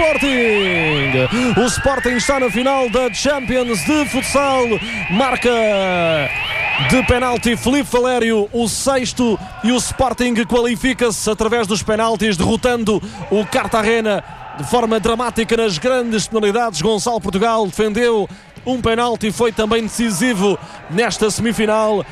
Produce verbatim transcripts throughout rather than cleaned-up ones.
Sporting. O Sporting está na final da Champions de futsal. Marca de penalti Filipe Valério, o sexto, e o Sporting qualifica-se através dos penaltis, derrotando o Cartagena de forma dramática nas grandes penalidades. Gonçalo Portugal defendeu um penalti, foi também decisivo nesta semifinal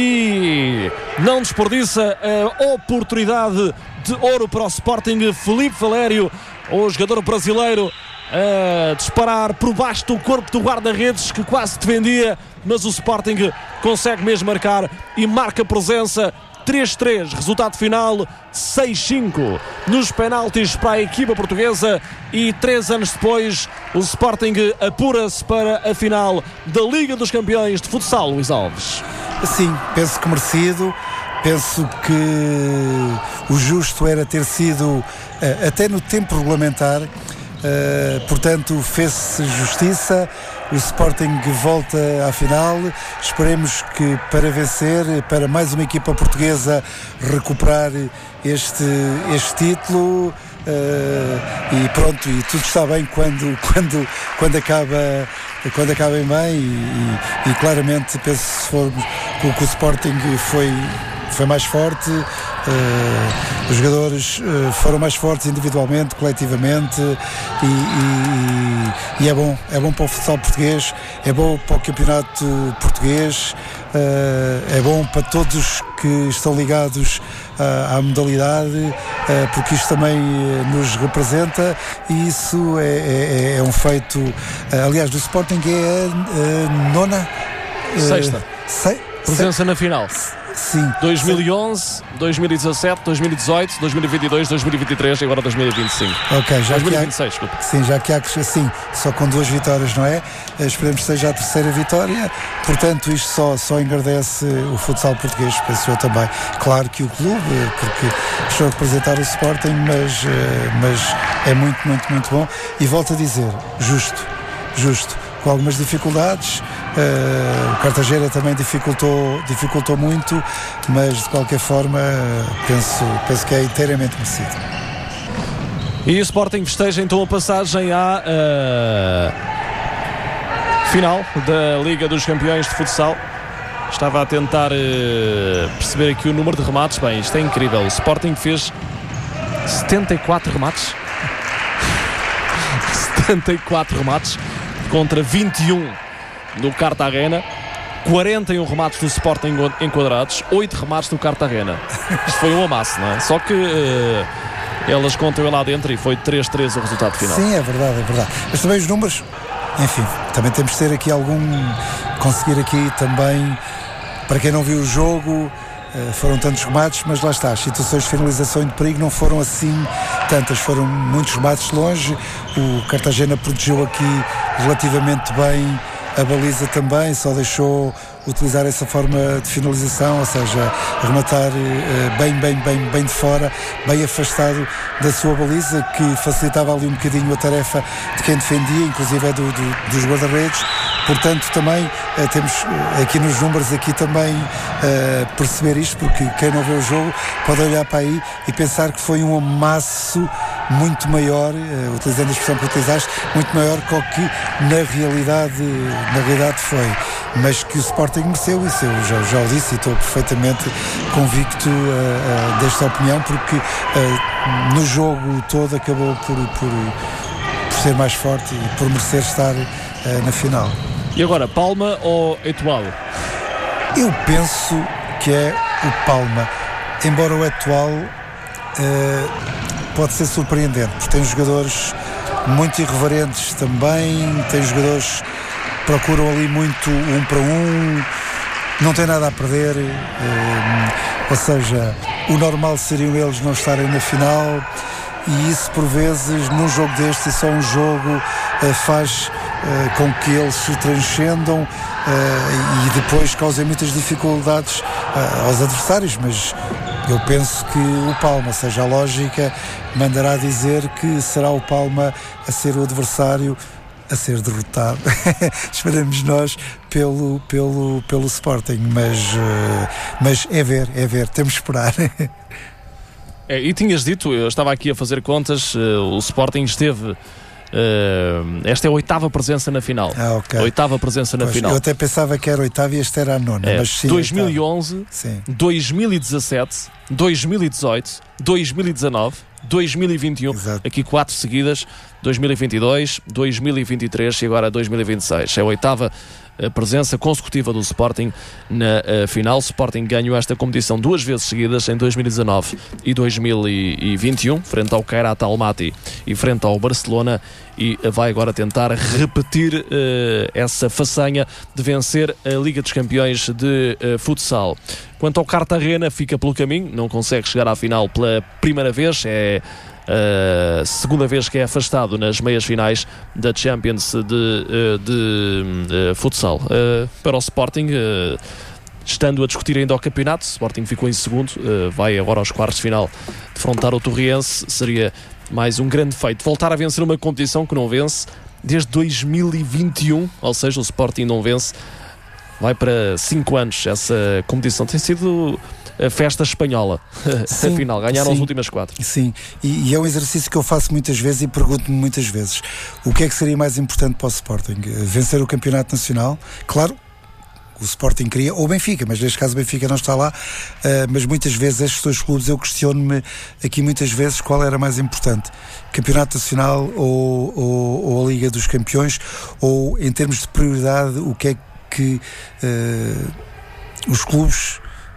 e não desperdiça a oportunidade de ouro para o Sporting. Filipe Valério, o jogador brasileiro, a disparar por baixo do corpo do guarda-redes que quase defendia, mas o Sporting consegue mesmo marcar e marca presença. Três três, resultado final seis cinco nos penaltis para a equipa portuguesa, e três anos depois o Sporting apura-se para a final da Liga dos Campeões de Futsal. Luís Alves. Sim, penso que merecido. Penso que o justo era ter sido até no tempo regulamentar. Uh, portanto, fez-se justiça. O Sporting volta à final. Esperemos que para vencer, para mais uma equipa portuguesa recuperar este, este título. Uh, e pronto, e tudo está bem quando, quando, quando acaba quando acabem bem, e, e, e claramente penso que, se for, que, que o Sporting foi foi mais forte, uh, os jogadores uh, foram mais fortes individualmente, coletivamente, e, e, e é bom, é bom para o futsal português, é bom para o campeonato português, uh, é bom para todos que estão ligados uh, à modalidade, uh, porque isto também uh, nos representa, e isso é, é, é um feito, uh, aliás, do Sporting é a uh, nona uh, sexta se, presença se, na final. Sim. dois mil e onze, dois mil e dezassete, dois mil e dezoito, dois mil e vinte e dois, dois mil e vinte e três e agora dois mil e vinte e cinco. Ok, já dois mil e que há, vinte e seis, desculpa. Sim, já que há assim, só com duas vitórias, não é? Esperemos que seja a terceira vitória. Portanto, isto só, só engrandece o futsal português, penso eu também. Claro que o clube, porque estou a representar o Sporting, mas, mas é muito, muito, muito bom. E volto a dizer, justo, justo. Com algumas dificuldades, uh, o Cartagena também dificultou, dificultou muito, mas de qualquer forma penso, penso que é inteiramente merecido. E o Sporting festeja então a passagem à uh, final da Liga dos Campeões de Futsal. Estava a tentar uh, perceber aqui o número de remates. Bem, isto é incrível. O Sporting fez setenta e quatro remates. setenta e quatro remates contra vinte e um do Cartagena, quarenta e um remates do Sporting enquadrados, oito remates do Cartagena. Isto foi um amasso, não é? Só que uh, elas contam lá dentro e foi três três o resultado final. Sim, é verdade, é verdade. Mas também os números, enfim, também temos de ter aqui algum, conseguir aqui também, para quem não viu o jogo, Uh, foram tantos remates, mas lá está, as situações de finalização e de perigo não foram assim tantas, foram muitos remates longe. O Cartagena protegeu aqui relativamente bem a baliza também, só deixou utilizar essa forma de finalização, ou seja, rematar uh, bem, bem, bem, bem de fora, bem afastado da sua baliza, que facilitava ali um bocadinho a tarefa de quem defendia, inclusive é do, do, dos guarda-redes. Portanto, também uh, temos uh, aqui nos números aqui também uh, perceber isto, porque quem não vê o jogo pode olhar para aí e pensar que foi um amasso muito maior, uh, utilizando a expressão que utilizaste, muito maior que o que na realidade, na realidade foi. Mas que o Sporting mereceu isso, eu já, já o disse e estou perfeitamente convicto uh, uh, desta opinião, porque uh, no jogo todo acabou por, por, por ser mais forte e por merecer estar uh, na final. E agora, Palma ou Etoile? Eu penso que é o Palma, embora o Etoile uh, pode ser surpreendente, porque tem jogadores muito irreverentes também, tem jogadores que procuram ali muito um para um, não tem nada a perder, uh, ou seja, o normal seriam eles não estarem na final, e isso por vezes num jogo deste, e só um jogo uh, faz uh, com que eles se transcendam uh, e depois causem muitas dificuldades uh, aos adversários, mas eu penso que o Palma, ou seja, a lógica mandará dizer que será o Palma a ser o adversário a ser derrotado. Esperamos nós pelo, pelo, pelo Sporting, mas, uh, mas é ver, é ver, temos de esperar. É, e tinhas dito, eu estava aqui a fazer contas, uh, o Sporting esteve... Uh, esta é a oitava presença na final. Ah, okay. A oitava presença na pois, final. Eu até pensava que era a oitava e esta era a nona. É, mas sim, dois mil e onze, sim. dois mil e dezassete, dois mil e dezoito, dois mil e dezanove, dois mil e vinte e um. Exato. Aqui quatro seguidas. dois mil e vinte e dois, dois mil e vinte e três e agora dois mil e vinte e seis. É a oitava a presença consecutiva do Sporting na uh, final. O Sporting ganhou esta competição duas vezes seguidas, em dois mil e dezanove e dois mil e vinte e um, frente ao Kairat Almaty e frente ao Barcelona, e vai agora tentar repetir uh, essa façanha de vencer a Liga dos Campeões de uh, futsal. Quanto ao Cartagena, fica pelo caminho, não consegue chegar à final pela primeira vez, é a uh, segunda vez que é afastado nas meias finais da Champions de, uh, de uh, futsal. Uh, para o Sporting, uh, estando a discutir ainda o campeonato, o Sporting ficou em segundo, uh, vai agora aos quartos de final defrontar o Torriense. Seria mais um grande feito, voltar a vencer uma competição que não vence desde dois mil e vinte e um, ou seja, o Sporting não vence, vai para cinco anos. Essa competição tem sido a festa espanhola. Sim, afinal, ganharam sim, as últimas quatro. Sim, e, e é um exercício que eu faço muitas vezes e pergunto-me muitas vezes: o que é que seria mais importante para o Sporting? Vencer o campeonato nacional? Claro, o Sporting queria, ou o Benfica, mas neste caso o Benfica não está lá, uh, mas muitas vezes estes dois clubes, eu questiono-me aqui muitas vezes qual era mais importante: campeonato nacional ou, ou, ou a Liga dos Campeões, ou em termos de prioridade, o que é que uh, os clubes,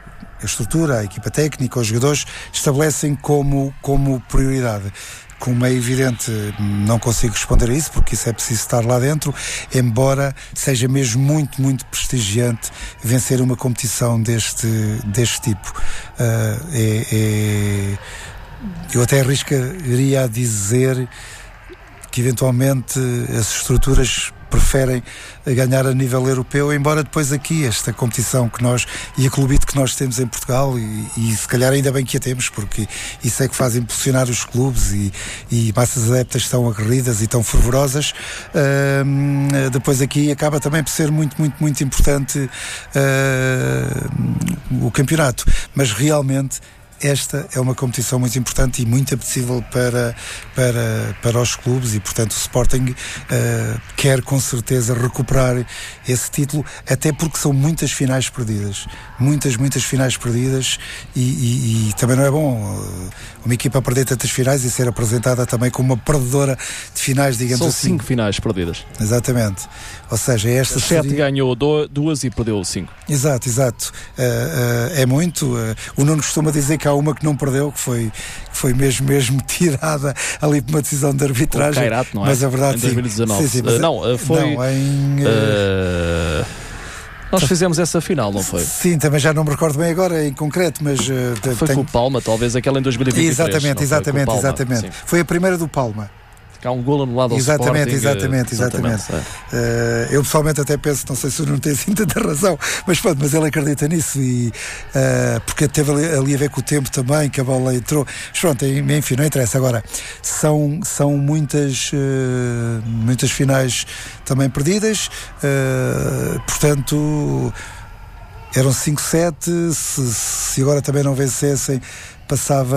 a estrutura, a equipa técnica, os jogadores estabelecem como, como prioridade. Como é evidente, não consigo responder a isso, porque isso é preciso estar lá dentro, embora seja mesmo muito, muito prestigiante vencer uma competição deste, deste tipo. Uh, é, é, eu até arriscaria a dizer que eventualmente as estruturas preferem ganhar a nível europeu, embora depois aqui esta competição que nós, e a clubite que nós temos em Portugal, e, e se calhar ainda bem que a temos, porque isso é que faz impulsionar os clubes, e, e massas adeptas tão aguerridas e tão fervorosas, uh, depois aqui acaba também por ser muito, muito, muito importante uh, o campeonato, mas realmente esta é uma competição muito importante e muito apetecível para, para, para os clubes, e portanto o Sporting uh, quer com certeza recuperar esse título, até porque são muitas finais perdidas, muitas, muitas finais perdidas, e, e, e também não é bom uh, uma equipa perder tantas finais e ser apresentada também como uma perdedora de finais, digamos são assim. São cinco finais perdidas. Exatamente. Ou seja, esta sete seria... ganhou do, duas e perdeu cinco. Exato, exato. Uh, uh, é muito. Uh, o Nuno costuma dizer que há uma que não perdeu, que foi, que foi mesmo, mesmo tirada ali por uma decisão de arbitragem. O Kairat, não é? Mas a verdade, em dois mil e dezanove. Sim, sim, mas, uh, não, foi. Não, em, uh... Uh... Nós fizemos essa final, não foi? Sim, também já não me recordo bem agora em concreto, mas... Uh, foi tenho... com o Palma, talvez aquela em dois mil e vinte e três. Exatamente, exatamente, foi exatamente. Sim. Foi a primeira do Palma. Há um golo anulado ao exatamente, Sporting. Exatamente, exatamente, exatamente. É. Uh, eu pessoalmente até penso, não sei se o Nuno tem assim tanta razão, mas pronto, mas ele acredita nisso, e, uh, porque teve ali, ali a ver com o tempo também, que a bola entrou. Mas pronto, enfim, não interessa. Agora, são, são muitas, uh, muitas finais também perdidas, uh, portanto, eram cinco sete, se, se agora também não vencessem, passava...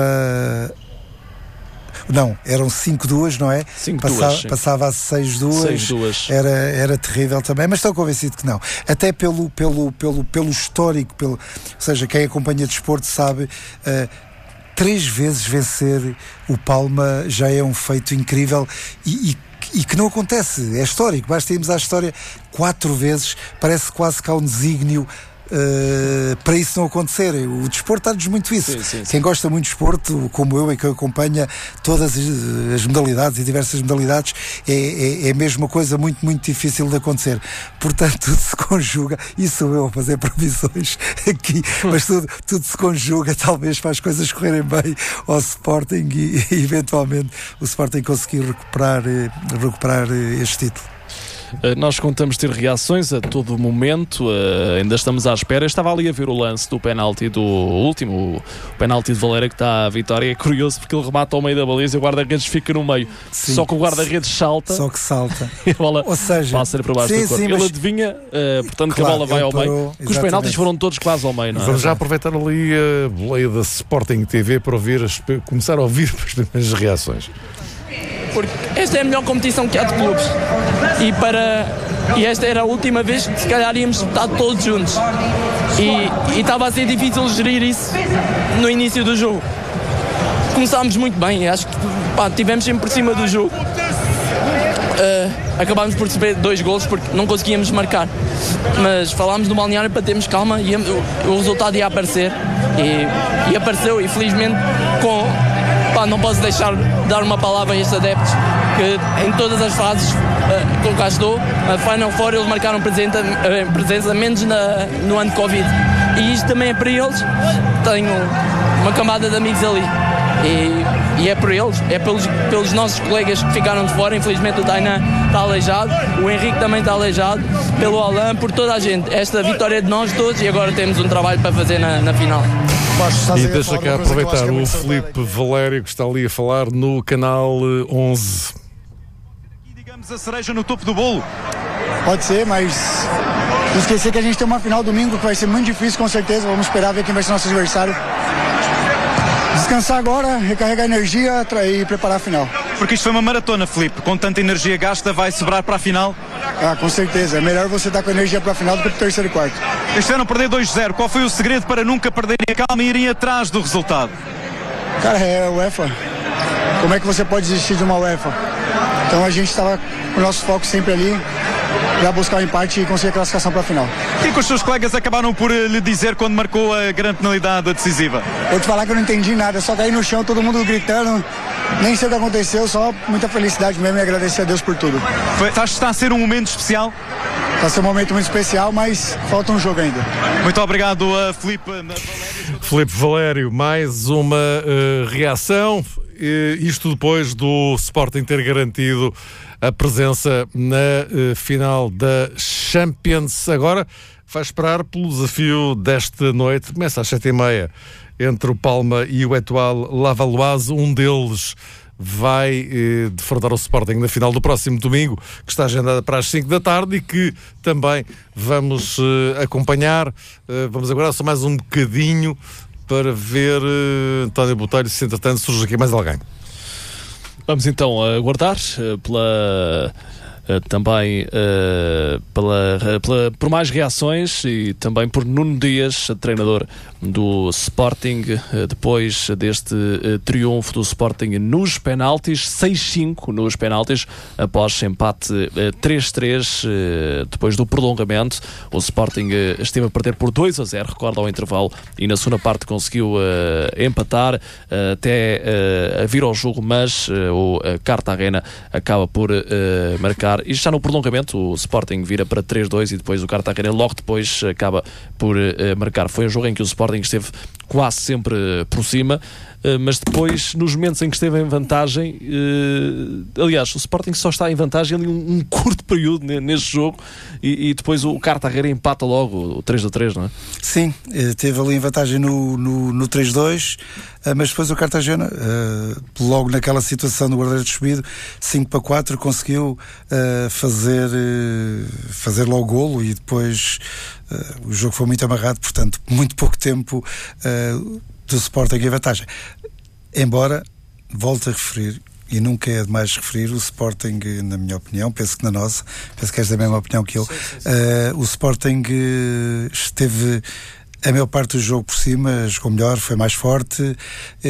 Não, eram cinco duas, não é? cinco passava, duas, passava a seis duas, era, era terrível também, mas estou convencido que não. Até pelo, pelo, pelo, pelo histórico, pelo, ou seja, quem acompanha desporto sabe, uh, três vezes vencer o Palma já é um feito incrível, e, e, e que não acontece, é histórico. Basta irmos à história quatro vezes, parece quase que há um desígnio Uh, para isso não acontecer. O desporto dá-nos muito isso. Sim, sim, sim. Quem gosta muito de desporto, como eu, e que acompanha todas as modalidades e diversas modalidades, é, é, é mesmo uma coisa muito, muito difícil de acontecer. Portanto, tudo se conjuga, e sou eu a fazer previsões aqui, mas tudo, tudo se conjuga, talvez, para as coisas correrem bem ao Sporting, e, e eventualmente o Sporting conseguir recuperar, recuperar este título. Nós contamos ter reações a todo momento, ainda estamos à espera. Eu estava ali a ver o lance do penalti do último, o penalti de Valério que está à vitória. É curioso porque ele remata ao meio da baliza e o guarda-redes fica no meio. Sim, só que o guarda-redes salta. Só que salta. E a bola Ou seja, passa por baixo sim, do corpo. sim, ele mas... adivinha, uh, portanto, claro, que a bola vai ao parou, meio. exatamente. Que os penaltis foram todos quase ao meio, não é? Vamos já aproveitar ali a boleia da Sporting T V para ouvir as, começar a ouvir as primeiras reações. Porque esta é a melhor competição que há de clubes e, para, e esta era a última vez que se calhar íamos estar todos juntos e, e estava a ser difícil gerir isso no início do jogo. Começámos muito bem, acho que pá, tivemos sempre por cima do jogo. Uh, acabámos por receber dois golos porque não conseguíamos marcar, mas falámos no balneário para termos calma e o, o resultado ia aparecer e, e apareceu e felizmente com, pá, não posso deixar de dar uma palavra a estes adeptos que em todas as fases uh, que eu cá estou, a Final Four eles marcaram presença, uh, presença menos na, no ano de Covid e isto também é para eles. Tenho uma camada de amigos ali e, e é por eles, é pelos, pelos nossos colegas que ficaram de fora. Infelizmente o Tainan está aleijado, o Henrique também está aleijado, pelo Alain, por toda a gente. Esta vitória é de nós todos e agora temos um trabalho para fazer na, na final. E deixa cá aproveitar o Filipe Valério que está ali a falar no canal onze. Aqui, digamos, a cereja no topo do bolo. Pode ser, mas não esquecer que a gente tem uma final domingo que vai ser muito difícil, com certeza. Vamos esperar ver quem vai ser nosso adversário. Descansar agora, recarregar energia e preparar a final. Porque isto foi uma maratona, Filipe. Com tanta energia gasta, vai sobrar para a final? Ah, com certeza. É melhor você estar com energia para a final do que para o terceiro e quarto. Este ano perder dois a zero. Qual foi o segredo para nunca perderem a calma e irem atrás do resultado? Cara, é a UEFA. Como é que você pode desistir de uma UEFA? Então a gente estava com o nosso foco sempre ali para buscar o empate e conseguir a classificação para a final. O que, é que os seus colegas acabaram por lhe dizer quando marcou a grande penalidade decisiva? Eu te falar que eu não entendi nada, só caí no chão, todo mundo gritando, nem sei o que aconteceu, só muita felicidade mesmo e agradecer a Deus por tudo. Foi, acho que está a ser um momento especial? Está a ser um momento muito especial, mas falta um jogo ainda. Muito obrigado, uh, Filipe. Filipe Valério, mais uma uh, reação, uh, isto depois do Sporting ter garantido a presença na uh, final da Champions. Agora vai esperar pelo desafio desta noite. Começa às sete e meia entre o Palma e o Etoile Lavalloise. Um deles vai eh, defraudar o Sporting na final do próximo domingo, que está agendada para as cinco da tarde e que também vamos eh, acompanhar. Eh, vamos agora só mais um bocadinho para ver eh, António Botelho, se entretanto surge aqui mais alguém. Vamos então aguardar uh, pela... Uh, também uh, pela, pela, por mais reações e também por Nuno Dias, treinador do Sporting, uh, depois deste uh, triunfo do Sporting nos penaltis, seis cinco nos penaltis, após empate uh, três três, uh, depois do prolongamento. O Sporting uh, esteve a perder por dois a zero, recorda, ao intervalo, e na segunda parte conseguiu uh, empatar uh, até uh, a vir ao jogo, mas uh, o uh, Cartagena acaba por uh, marcar. E já no prolongamento o Sporting vira para três dois e depois o Cartagena logo depois acaba por uh, marcar. Foi um jogo em que o Sporting esteve quase sempre uh, por cima, uh, mas depois, nos momentos em que esteve em vantagem, uh, aliás, o Sporting só está em vantagem ali um, um curto período neste jogo e, e depois o Cartagena empata logo o três a três, não é? Sim, teve ali em vantagem no, no, no três dois, mas depois o Cartagena, logo naquela situação do guarda-redes subido, cinco para quatro, conseguiu fazer, fazer logo o golo e depois o jogo foi muito amarrado, portanto, muito pouco tempo do Sporting em vantagem. Embora, volto a referir, e nunca é demais referir, o Sporting, na minha opinião, penso que na nossa, penso que és da mesma opinião que eu, sim, sim, sim. Uh, o Sporting uh, esteve a maior parte do jogo por cima, jogou melhor, foi mais forte uh,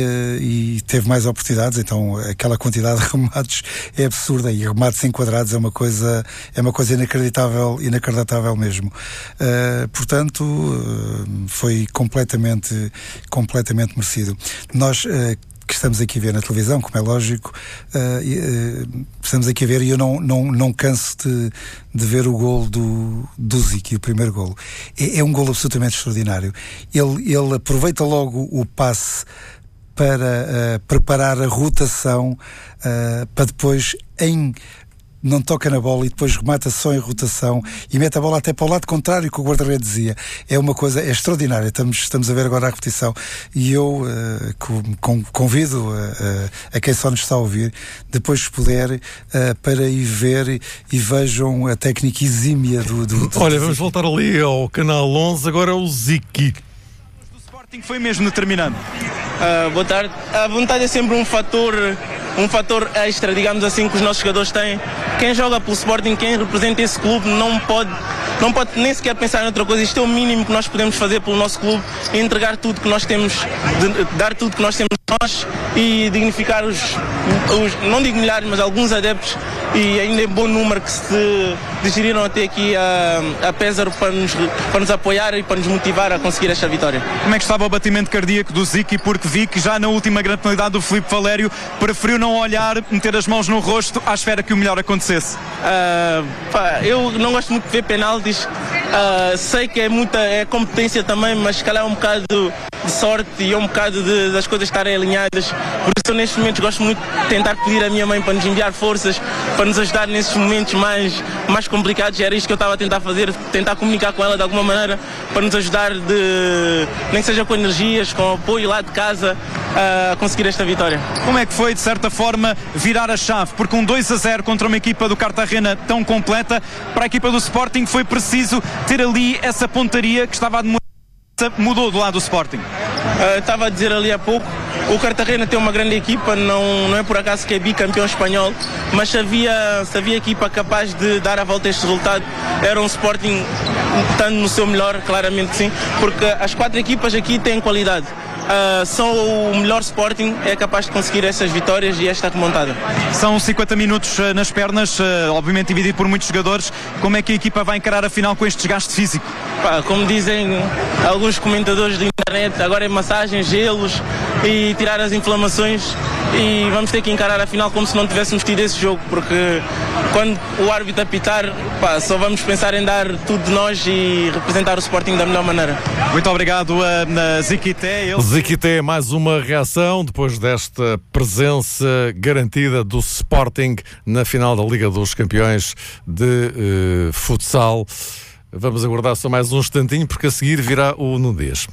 e teve mais oportunidades, então aquela quantidade de remates é absurda, e remates enquadrados é uma coisa, é uma coisa inacreditável, inacreditável mesmo. Uh, portanto, uh, foi completamente, completamente merecido. Nós... Uh, que estamos aqui a ver na televisão, como é lógico, uh, uh, estamos aqui a ver e eu não, não, não canso de, de ver o golo do, do Zico, o primeiro golo. É, é um golo absolutamente extraordinário. Ele, ele aproveita logo o passe para uh, preparar a rotação uh, para depois, em não toca na bola e depois remata só em rotação e mete a bola até para o lado contrário que o guarda-redes dizia. É uma coisa é extraordinária. Estamos, estamos a ver agora a repetição e eu uh, com, convido uh, uh, a quem só nos está a ouvir, depois se puder, uh, para ir ver e vejam a técnica exímia do... do, do Olha, do vamos voltar ali ao canal onze, agora é o Ziki. O Sporting foi mesmo determinante. Uh, boa tarde. A vontade é sempre um fator, um fator extra, digamos assim, que os nossos jogadores têm. Quem joga pelo Sporting, quem representa esse clube, não pode, não pode nem sequer pensar em outra coisa. Isto é o mínimo que nós podemos fazer pelo nosso clube, entregar tudo que nós temos, de, dar tudo que nós temos nós e dignificar os, os, não digo milhares, mas alguns adeptos e ainda em bom número que se digeriram até aqui a, a Péssaro para nos, para nos apoiar e para nos motivar a conseguir esta vitória. Como é que estava o batimento cardíaco do Ziki? Porque vi que já na última grande penalidade do Filipe Valério preferiu não olhar, meter as mãos no rosto à espera que o melhor acontecesse. Uh, pá, eu não gosto muito de ver penaltis, uh, sei que é muita é competência também, mas se calhar é um bocado de sorte e é um bocado de, das coisas estarem alinhadas. Por isso eu nestes momentos gosto muito de tentar pedir à minha mãe para nos enviar forças, para nos ajudar nesses momentos mais, mais complicados. Era isto que eu estava a tentar fazer, tentar comunicar com ela de alguma maneira, para nos ajudar, de, nem que seja com energias, com apoio lá de casa, a conseguir esta vitória. Como é que foi, de certa forma, virar a chave? Porque um dois a zero contra uma equipa do Cartagena tão completa, para a equipa do Sporting foi preciso ter ali essa pontaria que estava a demorar. Mudou do lado do Sporting? Uh, estava a dizer ali há pouco, o Cartagena tem uma grande equipa, não, não é por acaso que é bicampeão espanhol, mas se havia, se havia equipa capaz de dar a volta a este resultado, era um Sporting estando no seu melhor, claramente sim, porque as quatro equipas aqui têm qualidade. Uh, só o melhor Sporting é capaz de conseguir essas vitórias e esta remontada. São cinquenta minutos uh, nas pernas, uh, obviamente dividido por muitos jogadores. Como é que a equipa vai encarar a final com este desgaste físico? Pá, como dizem alguns comentadores da internet, agora é massagens, gelos e tirar as inflamações, e vamos ter que encarar a final como se não tivéssemos tido esse jogo, porque quando o árbitro apitar, pá, só vamos pensar em dar tudo de nós e representar o Sporting da melhor maneira. Muito obrigado a uh, Ziquité. Ele... Ziquité, mais uma reação depois desta presença garantida do Sporting na final da Liga dos Campeões de uh, futsal. Vamos aguardar só mais um instantinho, porque a seguir virá o Nuno Dias.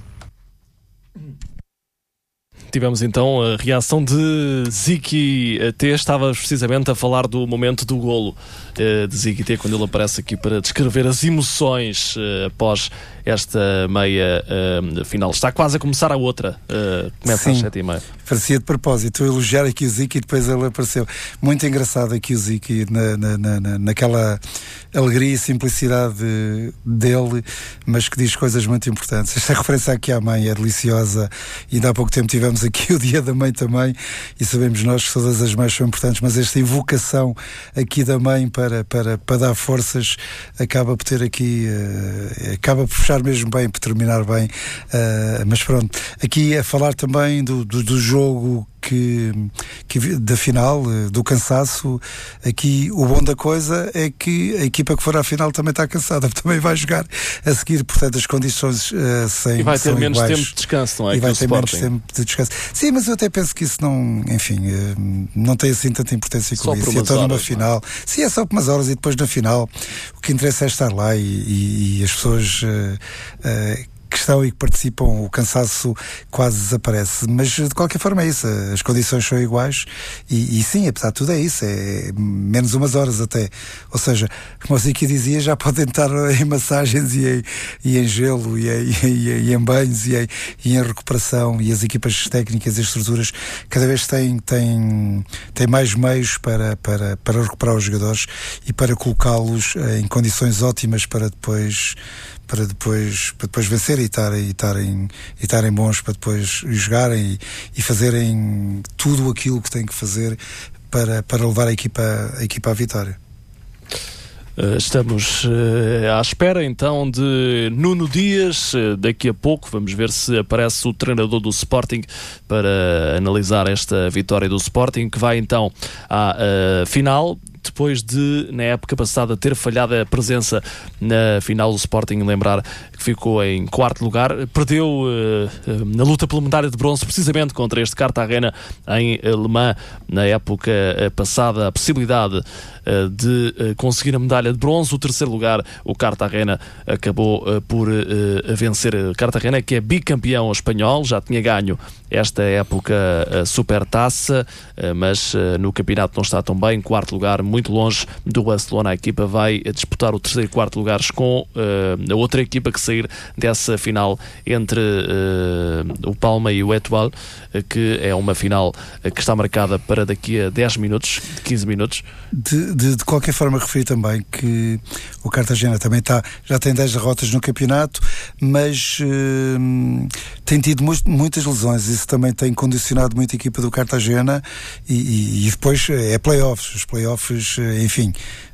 Tivemos então a reação de Ziquité. Estava precisamente a falar do momento do golo uh, de Ziquité, quando ele aparece aqui para descrever as emoções uh, após esta meia uh, final. Está quase a começar a outra. Uh, começa às sete e meia. Parecia de propósito. Eu elogiar aqui o Ziki e depois ele apareceu. Muito engraçado aqui o Ziki, na, na, na, naquela alegria e simplicidade dele, mas que diz coisas muito importantes. Esta referência aqui à mãe é deliciosa, e ainda há pouco tempo tivemos aqui o Dia da Mãe também, e sabemos nós que todas as mães são importantes, mas esta invocação aqui da mãe para, para, para dar forças acaba por ter aqui, uh, acaba por fechar mesmo bem, por terminar bem, uh, mas pronto, aqui a falar também do, do, do jogo que, que da final, do cansaço. Aqui o bom da coisa é que a equipa que for à final também está cansada, também vai jogar a seguir, portanto as condições uh, sem, e vai ter menos iguais. tempo de descanso, não é? E vai ter menos Sporting. tempo de descanso. Sim, mas eu até penso que isso não, enfim, uh, não tem assim tanta importância como isso. Então numa final, é? Sim, é só por umas horas, e depois na final o que interessa é estar lá, e, e, e as pessoas uh, uh, que estão e que participam, o cansaço quase desaparece, mas de qualquer forma é isso, as condições são iguais, e, e sim, apesar de tudo é isso, é menos umas horas até, ou seja, como o Ziquité dizia, já podem estar em massagens e em, e em gelo e em, e, e em banhos e em, e em recuperação, e as equipas técnicas e estruturas cada vez têm, têm, têm mais meios para, para, para recuperar os jogadores e para colocá-los em condições ótimas para depois para depois, para depois vencer e estarem, e estarem, e estarem bons para depois jogarem e, e fazerem tudo aquilo que têm que fazer para, para levar a equipa, a equipa à vitória. Uh, estamos uh, à espera então de Nuno Dias. Uh, daqui a pouco vamos ver se aparece o treinador do Sporting para analisar esta vitória do Sporting, que vai então à uh, final. depois de, na época passada, ter falhado a presença na final do Sporting. Lembrar que ficou em quarto lugar, perdeu uh, na luta pela medalha de bronze, precisamente contra este Cartagena em Le Mans, na época passada, a possibilidade uh, de uh, conseguir a medalha de bronze. O terceiro lugar, o Cartagena, acabou uh, por uh, vencer. Cartagena, que é bicampeão espanhol, já tinha ganho esta época a Supertaça, uh, mas uh, no campeonato não está tão bem. Quarto lugar, muito longe do Barcelona. A equipa vai disputar o terceiro e quarto lugares com uh, a outra equipa que sair dessa final entre uh, o Palma e o Etoile, uh, que é uma final uh, que está marcada para daqui a dez minutos, quinze minutos. De, de, de qualquer forma, referi também que o Cartagena também está, já tem dez derrotas no campeonato, mas uh, tem tido mu- muitas lesões. Isso também tem condicionado muito a equipa do Cartagena e, e, e depois é playoffs. Os playoffs, enfim,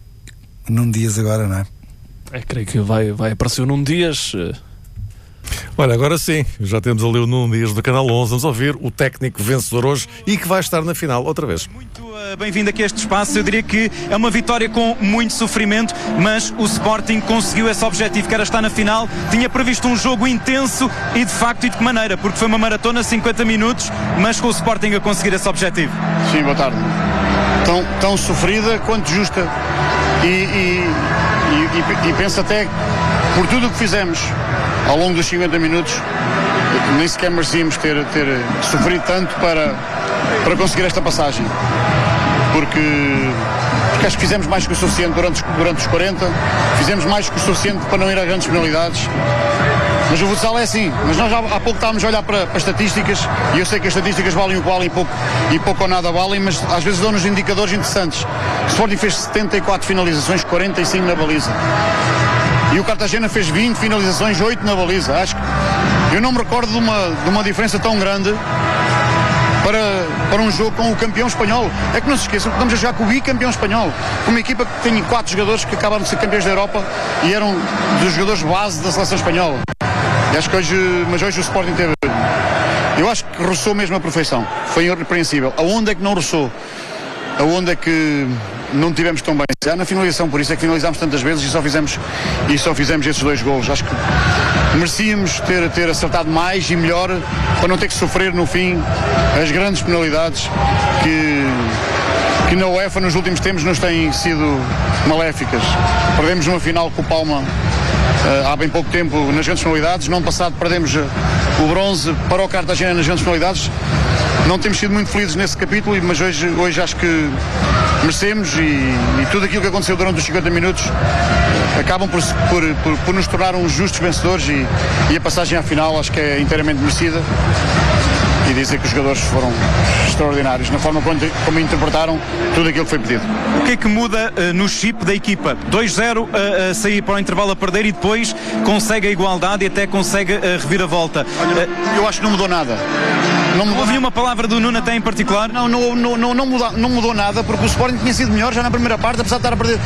Nuno Dias agora, não é? É, creio que vai, vai aparecer o Nuno Dias. Olha, agora sim, já temos ali o Nuno Dias do Canal onze. Vamos ouvir o técnico vencedor hoje e que vai estar na final outra vez. Muito uh, bem-vindo aqui a este espaço. Eu diria que é uma vitória com muito sofrimento, mas o Sporting conseguiu esse objetivo, que era estar na final. Tinha previsto um jogo intenso e de facto e de que maneira, porque foi uma maratona, cinquenta minutos, mas com o Sporting a conseguir esse objetivo. Sim, boa tarde. Tão, tão sofrida quanto justa. E, e, e, e, e penso até por tudo o que fizemos ao longo dos cinquenta minutos, nem sequer merecíamos ter, ter sofrido tanto para, para conseguir esta passagem. Porque, porque acho que fizemos mais que o suficiente durante, durante os quarenta, fizemos mais que o suficiente para não ir a grandes penalidades. Mas o futsal é assim. Mas nós já há pouco estávamos a olhar para, para estatísticas, e eu sei que as estatísticas valem o que valem e pouco, e pouco ou nada valem, mas às vezes dão-nos indicadores interessantes. O Sporting fez setenta e quatro finalizações, quarenta e cinco na baliza. E o Cartagena fez vinte finalizações, oito na baliza. Acho que eu não me recordo de uma, de uma diferença tão grande para, para um jogo com o campeão espanhol. É que não se esqueçam que estamos a jogar com o bicampeão espanhol, com uma equipa que tem quatro jogadores que acabaram de ser campeões da Europa e eram dos jogadores base da seleção espanhola. E acho que hoje, mas hoje o Sporting teve, eu acho que roçou mesmo a perfeição, foi irrepreensível. Aonde é que não roçou? Aonde é que não tivemos tão bem? Já na finalização, por isso é que finalizámos tantas vezes e só fizemos, e só fizemos esses dois golos. Acho que merecíamos ter, ter acertado mais e melhor para não ter que sofrer no fim as grandes penalidades que, que na UEFA nos últimos tempos nos têm sido maléficas. Perdemos uma final com o Palma Uh, há bem pouco tempo nas grandes penalidades. No ano passado perdemos uh, o bronze para o Cartagena nas grandes penalidades. Não temos sido muito felizes nesse capítulo, mas hoje, hoje acho que merecemos, e, e tudo aquilo que aconteceu durante os cinquenta minutos uh, acabam por, por, por, por nos tornar uns justos vencedores, e, e a passagem à final acho que é inteiramente merecida. E dizer que os jogadores foram extraordinários na forma como, como interpretaram tudo aquilo que foi pedido. O que é que muda uh, no chip da equipa? dois zero a uh, uh, sair para o intervalo a perder e depois consegue a igualdade e até consegue a uh, reviravolta. Olha, uh, eu acho que não mudou nada. Não mudou ouvi nada. Uma palavra do Nuno até em particular? Não, não, não, não, não, mudou, não mudou nada, porque o Sporting tinha sido melhor já na primeira parte, apesar de estar a perder.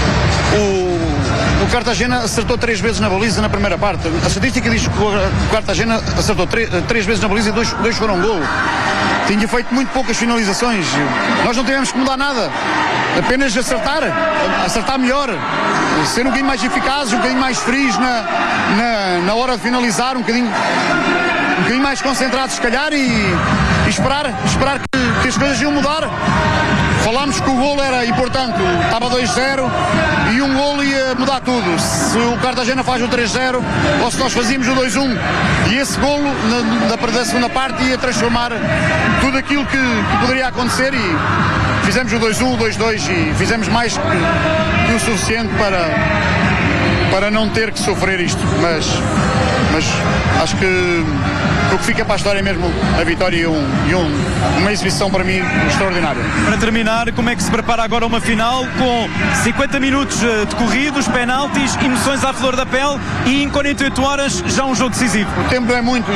O... O Cartagena acertou três vezes na baliza na primeira parte. A estatística diz que o Cartagena acertou três, três vezes na baliza e dois, dois foram golo. Tinha feito muito poucas finalizações. Nós não tivemos que mudar nada. Apenas acertar. Acertar melhor. Ser um bocadinho mais eficazes, um bocadinho mais frios na, na, na hora de finalizar, um bocadinho, um bocadinho mais concentrados se calhar, e, e esperar, esperar que, que as coisas iam mudar. Falámos que o golo era importante, estava dois zero e um golo ia mudar tudo. Se o Cartagena faz o três zero ou se nós fazíamos o dois um, e esse golo na, na, na segunda parte ia transformar tudo aquilo que, que poderia acontecer, e fizemos o dois um, o dois dois e fizemos mais que, que o suficiente para, para não ter que sofrer isto, mas, mas acho que o que fica para a história é mesmo a vitória e, um, e um, uma exibição para mim extraordinária. Para terminar, como é que se prepara agora uma final com cinquenta minutos decorridos, penaltis, emoções à flor da pele e em quarenta e oito horas já um jogo decisivo? O tempo é muito,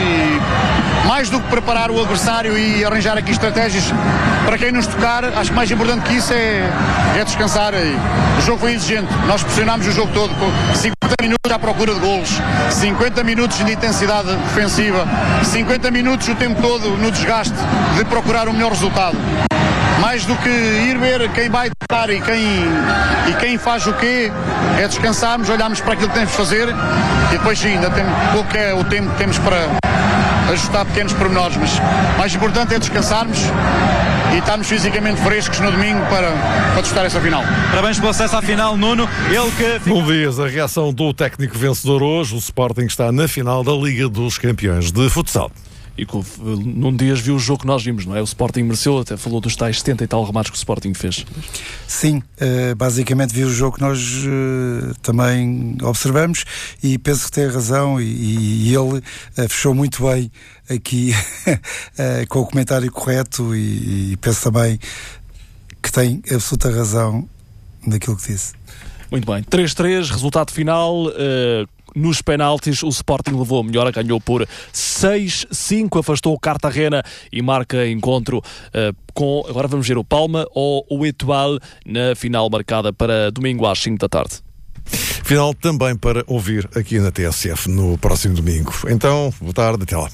e mais do que preparar o adversário e arranjar aqui estratégias para quem nos tocar, acho que mais importante que isso é, é descansar. O jogo foi exigente, nós pressionámos o jogo todo, com cinquenta minutos à procura de golos, cinquenta minutos de intensidade defensiva, cinquenta minutos o tempo todo no desgaste de procurar o melhor resultado. mais do que ir ver quem vai estar e quem, e quem faz o quê, é descansarmos, olharmos para aquilo que temos de fazer e depois sim, ainda temos pouco é o tempo que temos para ajustar pequenos pormenores, mas o mais importante é descansarmos e estarmos fisicamente frescos no domingo para, para disputar essa final. Parabéns pelo acesso à final, Nuno. Ele que... Fica... Um Dias, a reação do técnico vencedor hoje. O Sporting está na final da Liga dos Campeões de Futsal. E que num Dias viu o jogo que nós vimos, não é? O Sporting mereceu, até falou dos tais setenta e tal remates que o Sporting fez. Sim, uh, basicamente viu o jogo que nós uh, também observamos e penso que tem razão e, e ele uh, fechou muito bem aqui uh, com o comentário correto e, e penso também que tem absoluta razão naquilo que disse. Muito bem, três a três, resultado final... Uh... Nos penaltis, o Sporting levou a melhor, ganhou por seis a cinco, afastou o Cartagena e marca encontro uh, com, agora vamos ver, o Palma ou o Etoile na final marcada para domingo às cinco da tarde. Final também para ouvir aqui na T S F no próximo domingo. Então, boa tarde, até lá.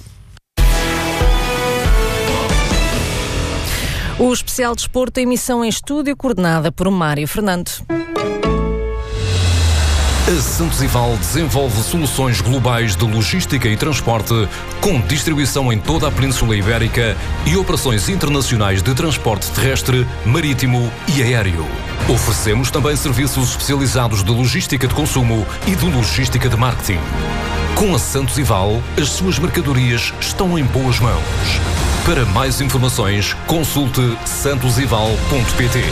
O especial desporto, emissão em estúdio, coordenada por Mário Fernando. A Santos Ival desenvolve soluções globais de logística e transporte com distribuição em toda a Península Ibérica e operações internacionais de transporte terrestre, marítimo e aéreo. Oferecemos também serviços especializados de logística de consumo e de logística de marketing. Com a Santos Ival, as suas mercadorias estão em boas mãos. Para mais informações, consulte santos ival ponto pt.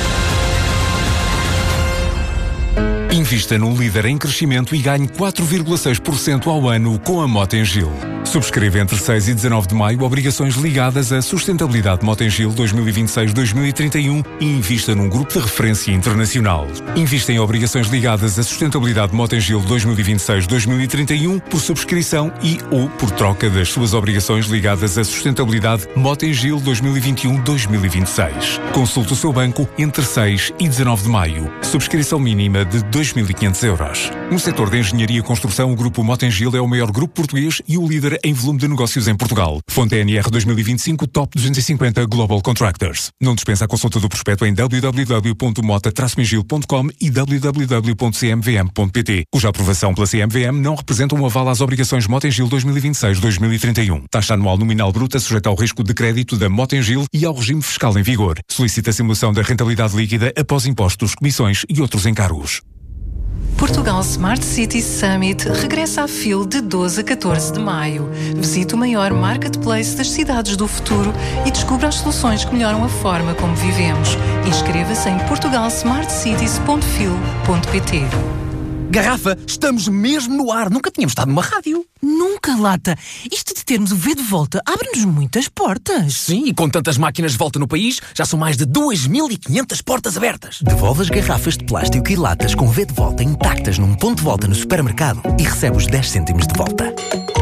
Invista no líder em crescimento e ganhe quatro vírgula seis por cento ao ano com a Motengil. Subscreva entre seis e dezanove de maio obrigações ligadas à sustentabilidade Motengil dois mil e vinte e seis a dois mil e trinta e um e invista num grupo de referência internacional. Invista em obrigações ligadas à sustentabilidade Motengil dois mil e vinte e seis a dois mil e trinta e um por subscrição e ou por troca das suas obrigações ligadas à sustentabilidade Motengil dois mil e vinte e um a dois mil e vinte e seis. Consulte o seu banco entre seis e dezanove de maio. Subscrição mínima de dois mil e quinhentos euros. No setor de engenharia e construção, o grupo Motengil é o maior grupo português e o líder em volume de negócios em Portugal. Fonte N R dois mil e vinte e cinco Top duzentos e cinquenta Global Contractors. Não dispensa a consulta do prospecto em w w w ponto mota traço mengil ponto com e w w w ponto c m v m ponto p t, cuja aprovação pela C M V M não representa um aval às obrigações Motengil dois mil e vinte e seis a dois mil e trinta e um. Taxa anual nominal bruta sujeita ao risco de crédito da Motengil e ao regime fiscal em vigor. Solicita a simulação da rentabilidade líquida após impostos, comissões e outros encargos. Portugal Smart City Summit regressa a Fil de doze a catorze de maio. Visite o maior marketplace das cidades do futuro e descubra as soluções que melhoram a forma como vivemos. Inscreva-se em portugal smart cities ponto fil ponto p t. Garrafa, estamos mesmo no ar. Nunca tínhamos estado numa rádio. Nunca, Lata. Isto de termos o V de volta abre-nos muitas portas. Sim, e com tantas máquinas de volta no país, já são mais de duas mil e quinhentas portas abertas. Devolve as garrafas de plástico e latas com V de volta intactas num ponto de volta no supermercado e recebe os dez cêntimos de volta.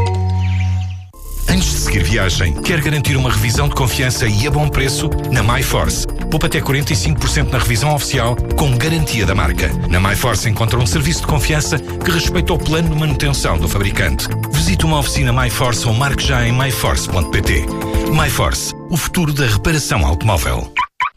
Antes de seguir viagem, quer garantir uma revisão de confiança e a bom preço? Na MyForce. Poupa até quarenta e cinco por cento na revisão oficial, com garantia da marca. Na MyForce encontra um serviço de confiança que respeita o plano de manutenção do fabricante. Visite uma oficina MyForce ou marque já em my force ponto p t. MyForce, o futuro da reparação automóvel.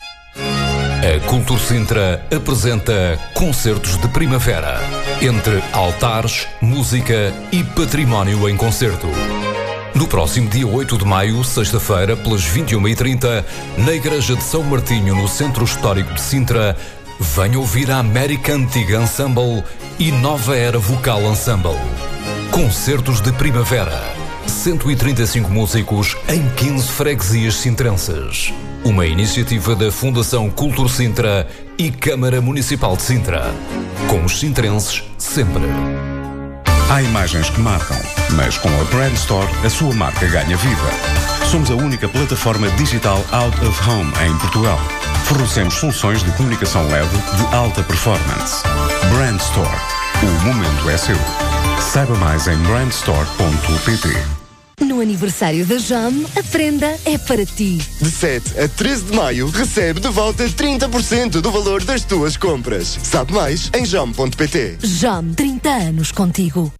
A Cultur Sintra apresenta Concertos de Primavera. Entre altares, música e património em concerto. No próximo dia oito de maio, sexta-feira, pelas vinte e uma e trinta, na Igreja de São Martinho, no Centro Histórico de Sintra, venha ouvir a América Antiga Ensemble e Nova Era Vocal Ensemble. Concertos de Primavera. cento e trinta e cinco músicos em quinze freguesias sintrenses. Uma iniciativa da Fundação Cultur Sintra e Câmara Municipal de Sintra. Com os sintrenses sempre. Há imagens que marcam, mas com a Brand Store a sua marca ganha vida. Somos a única plataforma digital out of home em Portugal. Fornecemos soluções de comunicação leve de alta performance. Brand Store. O momento é seu. Saiba mais em brand store ponto p t. No aniversário da Jam, a prenda é para ti. De sete a treze de maio, recebe de volta trinta por cento do valor das tuas compras. Sabe mais em jam ponto p t. Jam, trinta anos contigo.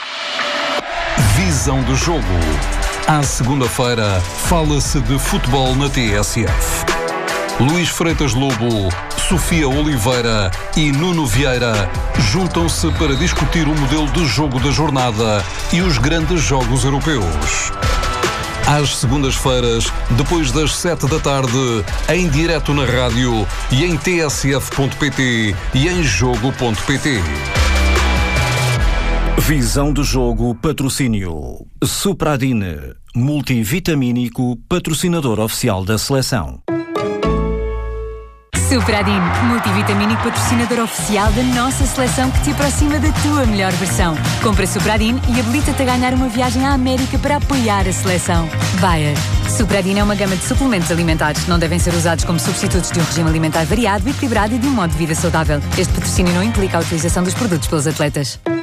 Visão do jogo. À segunda-feira, fala-se de futebol na T S F. Luís Freitas Lobo, Sofia Oliveira e Nuno Vieira juntam-se para discutir o modelo de jogo da jornada e os grandes jogos europeus. Às segundas-feiras, depois das sete da tarde, em direto na rádio e em t s f ponto p t e em jogo ponto p t. Visão do jogo, patrocínio Supradine, multivitamínico, patrocinador oficial da seleção. Supradine, multivitamínico patrocinador oficial da nossa seleção que te aproxima da tua melhor versão. Compra Supradine e habilita-te a ganhar uma viagem à América para apoiar a seleção. Bayer. Supradine é uma gama de suplementos alimentares. Não devem ser usados como substitutos de um regime alimentar variado, equilibrado e de um modo de vida saudável. Este patrocínio não implica a utilização dos produtos pelos atletas.